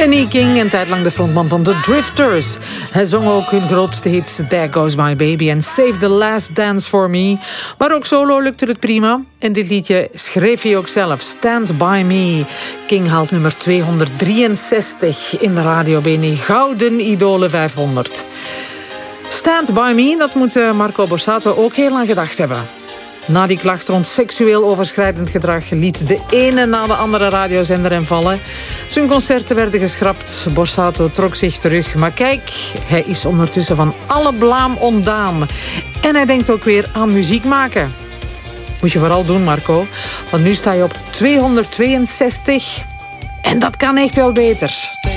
Kenny King, een tijd lang de frontman van The Drifters. Hij zong ook hun grootste hits There Goes My Baby en Save the Last Dance for Me. Maar ook solo lukte het prima. En dit liedje schreef hij ook zelf, Stand By Me. King haalt nummer 263 in de Radio Bene Gouden Idolen 500. Stand By Me, dat moet Marco Borsato ook heel lang gedacht hebben. Na die klacht rond seksueel overschrijdend gedrag liet de ene na de andere radiozender hem vallen. Zijn concerten werden geschrapt. Borsato trok zich terug. Maar kijk, hij is ondertussen van alle blaam ontdaan. En hij denkt ook weer aan muziek maken. Moet je vooral doen, Marco. Want nu sta je op 262. En dat kan echt wel beter.